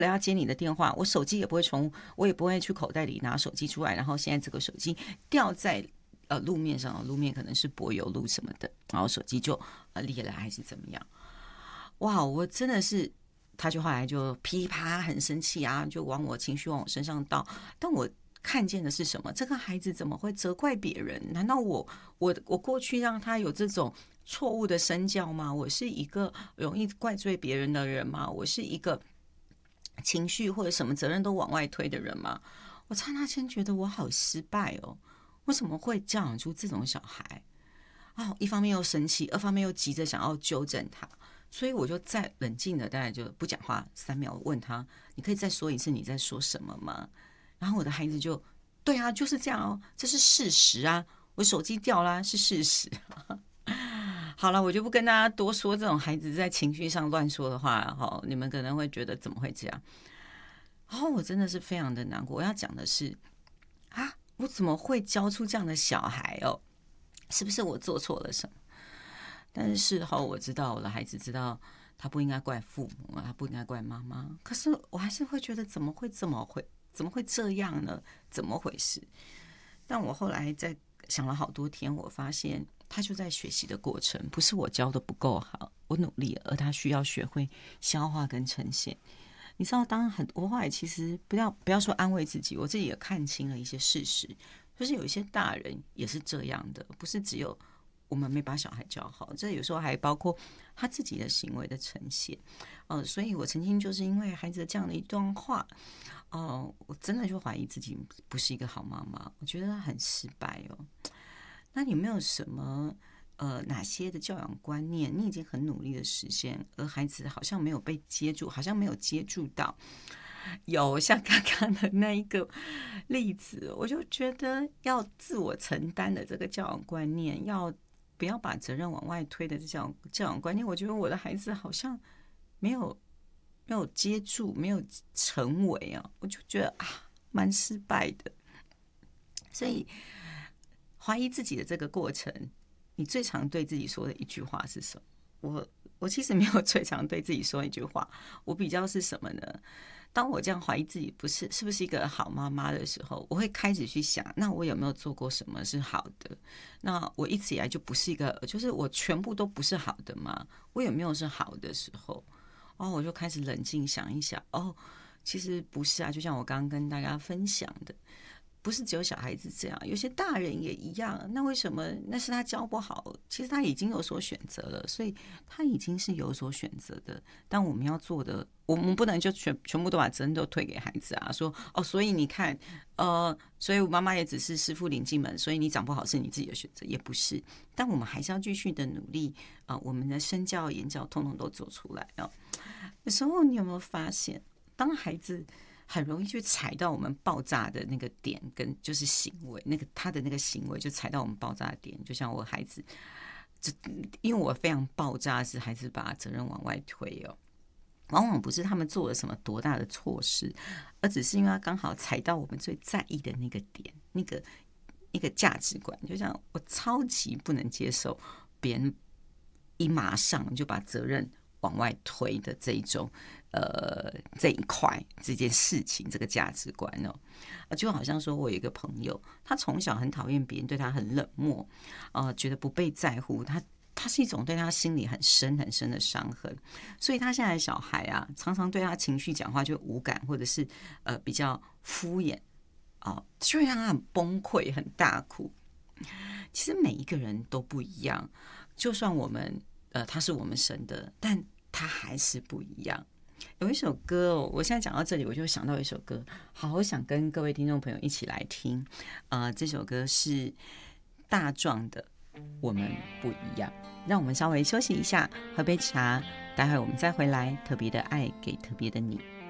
了要接你的电话，我手机也不会我也不会去口袋里拿手机出来，然后现在这个手机掉在路面上，路面可能是柏油路什么的，然后手机就裂了还是怎么样？哇，我真的是，他就后来就噼啪很生气啊，就情绪往我身上倒。但我看见的是什么？这个孩子怎么会责怪别人？难道我过去让他有这种错误的身教吗？我是一个容易怪罪别人的人吗？我是一个情绪或者什么责任都往外推的人吗？我刹那间觉得我好失败哦，为什么会教养出这种小孩？一方面又生气，二方面又急着想要纠正他，所以我就再冷静的，大概就不讲话3秒，问他：“你可以再说一次你在说什么吗？”然后我的孩子就：“对啊，就是这样哦，这是事实啊，我手机掉啦，是事实。”好了，我就不跟大家多说这种孩子在情绪上乱说的话，你们可能会觉得怎么会这样？我真的是非常的难过。我要讲的是我怎么会教出这样的小孩哦？是不是我做错了什么？但是事后我知道，我的孩子知道他不应该怪父母，他不应该怪妈妈。可是我还是会觉得怎么会这样呢？怎么回事？但我后来在想了好多天，我发现他就在学习的过程，不是我教的不够好，我努力了，而他需要学会消化跟呈现。你知道，我后来其实不要说安慰自己，我自己也看清了一些事实，就是有一些大人也是这样的，不是只有我们没把小孩教好，这有时候还包括他自己的行为的呈现。所以我曾经就是因为孩子这样的一段话，我真的就怀疑自己不是一个好妈妈，我觉得很失败哦。那你有没有什么哪些的教养观念你已经很努力的实现，而孩子好像没有被接住，好像没有接住到？有像刚刚的那一个例子，我就觉得要自我承担的这个教养观念，不要把责任往外推的这教养观念，我觉得我的孩子好像没有接住，没有成为啊，我就觉得蛮失败的。所以怀疑自己的这个过程，你最常对自己说的一句话是什么？我其实没有最常对自己说一句话，我比较是什么呢？当我这样怀疑自己是不是一个好妈妈的时候，我会开始去想，那我有没有做过什么是好的？那我一直以来就不是一个，就是我全部都不是好的嘛？我有没有是好的时候？我就开始冷静想一想，其实不是啊，就像我刚刚跟大家分享的。不是只有小孩子这样，有些大人也一样。那为什么？那是他教不好，其实他已经有所选择了，所以他已经是有所选择的。但我们要做的，我们不能就全部都把责任都推给孩子啊，说所以你看，所以我妈妈也只是师傅领进门，所以你长不好是你自己的选择，也不是。但我们还是要继续的努力我们的身教言教通通都做出来有时候你有没有发现，当孩子很容易去踩到我们爆炸的那个点，跟就是行为，他的那个行为就踩到我们爆炸的点。就像我孩子，因为我非常爆炸，是孩子把责任往外推往往不是他们做了什么多大的错事，而只是因为他刚好踩到我们最在意的那个点，那个价值观。就像我超级不能接受别人一马上就把责任往外推的这一种这一块这件事情，这个价值观就好像说我有一个朋友，他从小很讨厌别人对他很冷漠觉得不被在乎，他是一种对他心里很深很深的伤痕，所以他现在的小孩常常对他情绪讲话就无感，或者是比较敷衍就会让他很崩溃很大哭。其实每一个人都不一样，就算我们他是我们生的，但他还是不一样。有一首歌我现在讲到这里，我就想到一首歌，好想跟各位听众朋友一起来听。这首歌是大壮的《我们不一样》。让我们稍微休息一下，喝杯茶，待会我们再回来。特别的爱给特别的你。